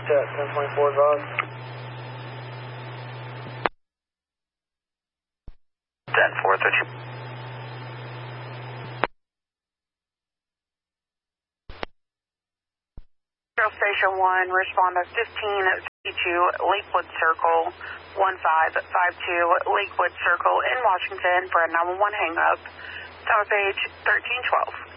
check, 1024 advised. 10-4, Station 1, respond to 1552 Lakewood Circle, 1552 Lakewood Circle in Washington for a 911 hang-up. Tower page 1312.